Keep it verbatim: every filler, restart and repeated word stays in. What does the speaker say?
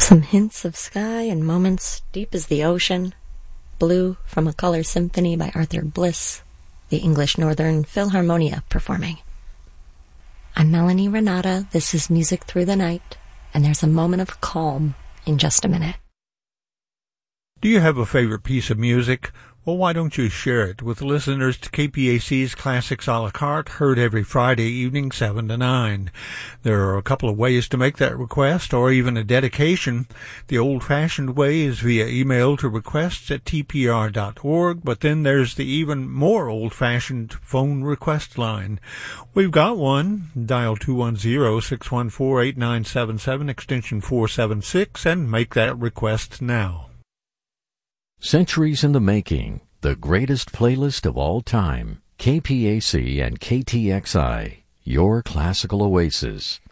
Some hints of sky and moments deep as the ocean. Blue from a Color Symphony by Arthur Bliss, the English Northern Philharmonia performing. I'm Melanie Renata. This is Music Through the Night, and there's a moment of calm in just a minute. Do you have a favorite piece of music? Well, why don't you share it with listeners to K P A C's Classics a la carte, heard every Friday evening, seven to nine. There are a couple of ways to make that request, or even a dedication. The old-fashioned way is via email to requests at t p r dot org, but then there's the even more old-fashioned phone request line. We've got one. Dial two one zero, six one four, eight nine seven seven, extension four seven six, and make that request now. Centuries in the Making, the greatest playlist of all time. K P A C and K T X I, your classical oasis.